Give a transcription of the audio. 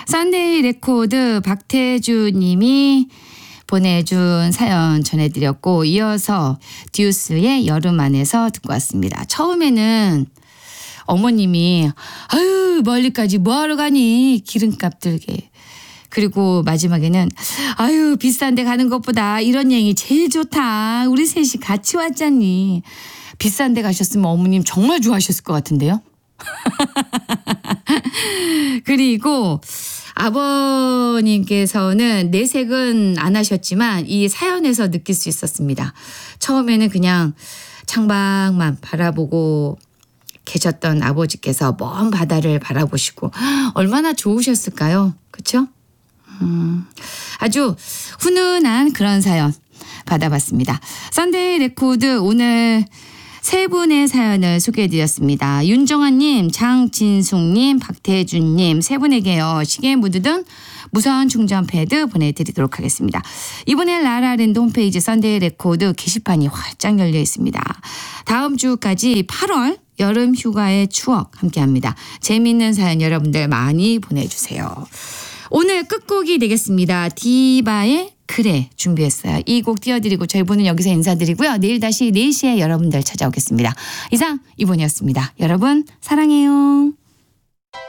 썬데이 레코드 박태주 님이 보내준 사연 전해드렸고 이어서 듀스의 여름 안에서 듣고 왔습니다. 처음에는 어머님이 아유 멀리까지 뭐하러 가니 기름값 들게. 그리고 마지막에는 아유 비싼 데 가는 것보다 이런 여행이 제일 좋다. 우리 셋이 같이 왔잖니. 비싼 데 가셨으면 어머님 정말 좋아하셨을 것 같은데요. 그리고 아버님께서는 내색은 안 하셨지만 이 사연에서 느낄 수 있었습니다. 처음에는 그냥 창밖만 바라보고 계셨던 아버지께서 먼 바다를 바라보시고 얼마나 좋으셨을까요? 그렇죠? 아주 훈훈한 그런 사연 받아봤습니다. 썬데이 레코드 오늘 세 분의 사연을 소개해드렸습니다. 윤정아님, 장진숙님, 박태준님 세 분에게요. 시계 무드등 무선 충전 패드 보내드리도록 하겠습니다. 이번에 라라랜드 홈페이지 썬데이 레코드 게시판이 활짝 열려 있습니다. 다음 주까지 8월 여름 휴가의 추억 함께합니다. 재미있는 사연 여러분들 많이 보내주세요. 오늘 끝곡이 되겠습니다. 디바의 그래 준비했어요. 이 곡 띄워드리고 저희 분은 여기서 인사드리고요. 내일 다시 4시에 여러분들 찾아오겠습니다. 이상 이분이었습니다. 여러분 사랑해요.